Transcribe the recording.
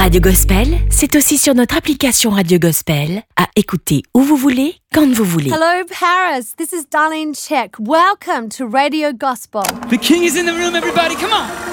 Radio Gospel, c'est aussi sur notre application Radio Gospel, à écouter où vous voulez, quand vous voulez. Hello Paris, this is Darlene Check. Welcome to Radio Gospel. The King is in the room, everybody, come on!